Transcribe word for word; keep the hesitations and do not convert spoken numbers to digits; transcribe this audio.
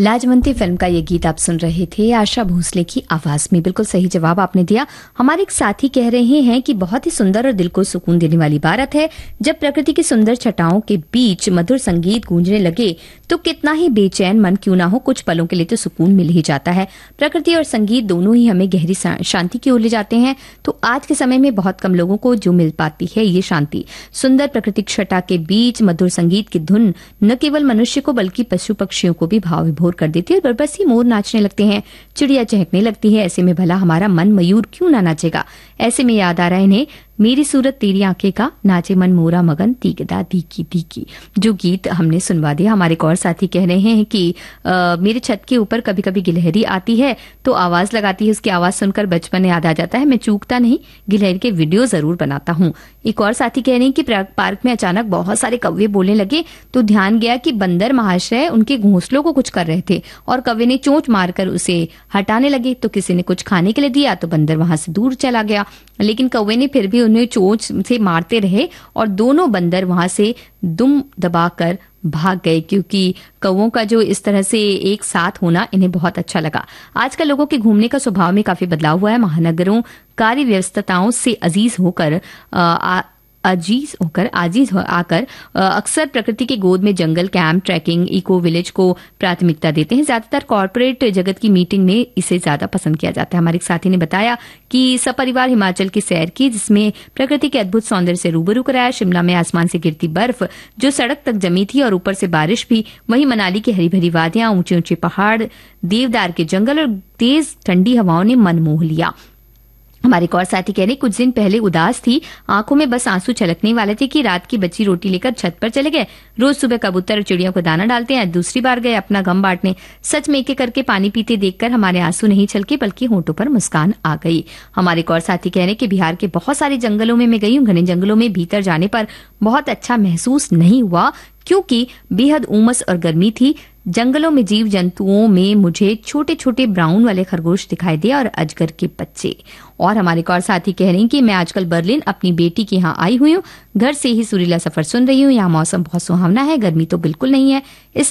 लाजवंती film का ये गीत आप सुन रहे थे आशा भोसले की आवाज में। बिल्कुल सही जवाब आपने दिया। हमारे एक साथी कह रहे हैं कि बहुत ही सुंदर और दिल को सुकून देने वाली बात है। जब प्रकृति की सुंदर छटाओं के बीच मधुर संगीत गूंजने लगे तो कितना ही बेचैन मन क्यों ना हो, कुछ पलों के लिए तो सुकून मिल ही जाता है। प्रकृति और संगीत दोनों ही हमें गहरी शांति की ओर ले जाते हैं। तो आज के समय में बहुत कम लोगों को जो मिल पाती है ये शांति। सुंदर प्राकृतिक छटा के बीच मधुर संगीत की धुन न केवल मनुष्य को बल्कि पशु पक्षियों को भी भाव विभोर कर देती है। बरबस ही मोर नाचने लगते हैं, चिड़िया चहकने लगती है। ऐसे में भला हमारा मन मयूर क्यों ना नाचेगा। ऐसे में याद आ रहा है इन्हें मेरी सूरत तेरी आंखें का, नाचे मन मोरा मगन तीगदा दीकी दीकी, जो गीत हमने सुनवा दिया। हमारे एक और साथी कह रहे हैं कि आ, मेरे छत के ऊपर कभी कभी गिलहरी आती है तो आवाज लगाती है, उसकी आवाज सुनकर बचपन याद आ जाता है। मैं चूकता नहीं, गिलहरी के वीडियो जरूर बनाता हूँ। एक और साथी कह रहे हैं कि पार्क में अचानक बहुत सारे कौवे बोलने लगे तो ध्यान गया कि बंदर महाशय उनके घोंसलों को कुछ कर रहे थे और कौवे ने चोंच मारकर उसे हटाने लगे। तो किसी ने कुछ खाने के लिए दिया तो बंदर वहां से दूर चला गया, लेकिन कौवे ने फिर भी उन्हें चोंच से मारते रहे और दोनों बंदर वहां से दुम दबाकर भाग गए, क्योंकि कौवों का जो इस तरह से एक साथ होना इन्हें बहुत अच्छा लगा। आजकल लोगों के घूमने का स्वभाव में काफी बदलाव हुआ है। महानगरों कार्य व्यस्तताओं से अजीज होकर आ, अजीज होकर आजीज हो आकर अक्सर प्रकृति की गोद में जंगल कैंप, ट्रैकिंग, इको विलेज को प्राथमिकता देते हैं। ज्यादातर कॉर्पोरेट जगत की मीटिंग में इसे ज्यादा पसंद किया जाता है। हमारे एक साथी ने बताया कि सपरिवार हिमाचल की सैर की, जिसमें प्रकृति के अद्भुत सौंदर्य से रूबरू कराया। शिमला में आसमान से गिरती बर्फ जो सड़क तक जमी थी और ऊपर से बारिश भी। वहीं मनाली की हरी भरी वादियां, ऊंचे ऊंचे पहाड़, देवदार के जंगल और तेज ठंडी हवाओं ने मन मोह लिया। हमारे एक और साथी कह रहे कुछ दिन पहले उदास थी, आंखों में बस आंसू छलकने वाले थे कि रात की बची रोटी लेकर छत पर चले गए। रोज सुबह कबूतर और चिड़ियों को दाना डालते हैं, दूसरी बार गए अपना गम बांटने। सच में एक एक करके पानी पीते देखकर हमारे आंसू नहीं छलके बल्कि होंठों पर मुस्कान आ गई। हमारे एक और साथी कह रहे कि बिहार के बहुत सारे जंगलों में मैं गई हूँ। घने जंगलों में भीतर जाने पर बहुत अच्छा महसूस नहीं हुआ क्योंकि बेहद उमस और गर्मी थी। जंगलों में जीव जंतुओं में मुझे छोटे छोटे ब्राउन वाले खरगोश दिखाई दिए और अजगर के बच्चे। और हमारे एक और साथी कह रहे हैं कि मैं आजकल बर्लिन अपनी बेटी के यहाँ आई हुई हूँ, घर से ही सुरीला सफर सुन रही हूँ। यहाँ मौसम बहुत सुहावना है, गर्मी तो बिल्कुल नहीं है। इस